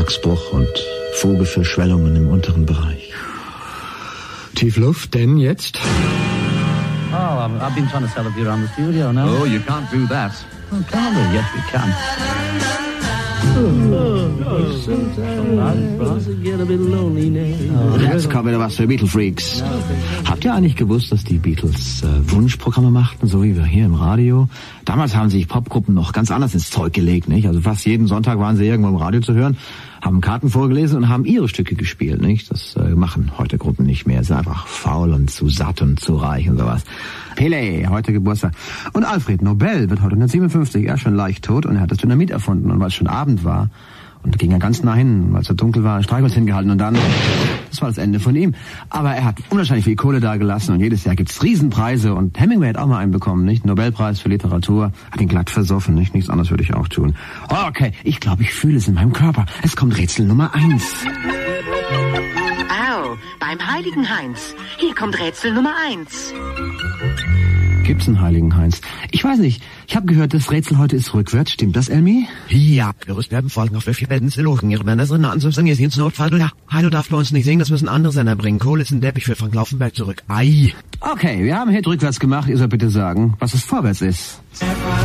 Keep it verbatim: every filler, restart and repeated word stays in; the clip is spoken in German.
Vertragsbruch und Fuge für Schwellungen im unteren Bereich. Tiefluft, denn jetzt? Oh, I've, I've been trying to sell a beer around the studio now. Oh, you can't do that. Oh, can we? Yes, we can. Jetzt kommt wieder was für Beatle-Freaks. Habt ihr eigentlich gewusst, dass die Beatles äh, Wunschprogramme machten, so wie wir hier im Radio? Damals haben sich Popgruppen noch ganz anders ins Zeug gelegt, nicht? Also fast jeden Sonntag waren sie irgendwo im Radio zu hören, haben Karten vorgelesen und haben ihre Stücke gespielt, nicht? Das äh, machen heute Gruppen nicht mehr. Sie sind einfach faul und zu satt und zu reich und sowas. Pele, heute Geburtstag. Und Alfred Nobel wird heute neunzehnhundertsiebenundfünfzig, er ist schon leicht tot und er hat das Dynamit erfunden. Und weil es schon Abend war, und da ging er ganz nah hin, weil es so dunkel war, ein Streichholz hingehalten und dann, das war das Ende von ihm. Aber er hat unwahrscheinlich viel Kohle da gelassen und jedes Jahr gibt's Riesenpreise und Hemingway hat auch mal einen bekommen, nicht? Nobelpreis für Literatur, hat ihn glatt versoffen, nicht? Nichts anderes würde ich auch tun. Okay, ich glaube, ich fühle es in meinem Körper. Es kommt Rätsel Nummer eins. Au, beim Heiligen Heinz. Hier kommt Rätsel Nummer eins. Gibt's einen Heiligen Heinz? Ich weiß nicht. Ich habe gehört, das Rätsel heute ist rückwärts. Stimmt das, Elmi? Ja, Gerüst werden folgen auf welche Bänden sie lochen. Ihre Männer sind anzusagen, ihr seht Notfall. Ja, Heilo darf bei uns nicht singen, das müssen andere Sender bringen. Kohle ist ein Teppich für Frank Laufenberg zurück. Ei. Okay, wir haben Hit rückwärts gemacht. Ihr sollt bitte sagen, was es vorwärts ist.